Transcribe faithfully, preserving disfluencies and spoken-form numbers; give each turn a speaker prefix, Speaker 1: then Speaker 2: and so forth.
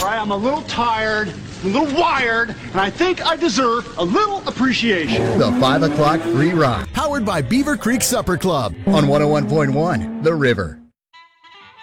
Speaker 1: right, I'm a little tired, a little wired, and I think I deserve a little appreciation.
Speaker 2: The five o'clock free ride.
Speaker 3: Powered by Beaver Creek Supper Club
Speaker 2: On one oh one point one, The River.